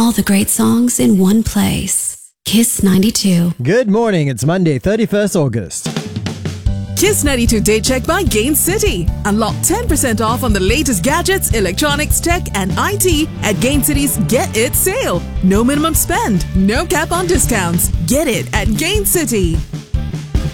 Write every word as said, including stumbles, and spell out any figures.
All the great songs in one place. Kiss ninety-two. Good morning. It's Monday, thirty-first August. Kiss ninety-two Day Check by Gain City. Unlock ten percent off on the latest gadgets, electronics, tech, and I T at Gain City's Get It sale. No minimum spend, no cap on discounts. Get it at Gain City.